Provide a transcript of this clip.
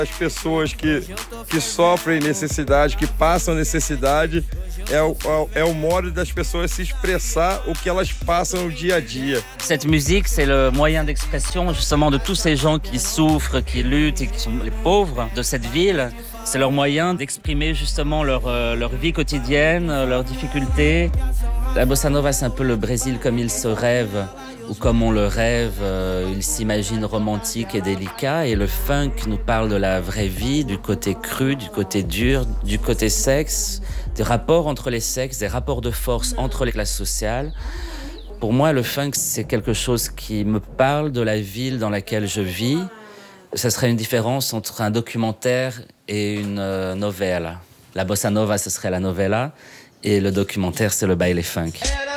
As pessoas que sofrem necessidade, que passam necessidade, é o modo das pessoas se expressar o que elas passam no dia a dia. Cette musique, c'est le moyen d'expression justement de tous ces gens qui souffrent, qui luttent et qui sont les pauvres de cette ville. C'est leur moyen d'exprimer justement leur vie quotidienne, leurs difficultés. La bossa nova, c'est un peu le Brésil comme il se rêve, ou comme on le rêve, il s'imagine romantique et délicat. Et le funk nous parle de la vraie vie, du côté cru, du côté dur, du côté sexe, des rapports entre les sexes, des rapports de force entre les classes sociales. Pour moi, le funk, c'est quelque chose qui me parle de la ville dans laquelle je vis. Ce serait une différence entre un documentaire et une novella. La bossa nova, ce serait la novella, et le documentaire, c'est le baile funk.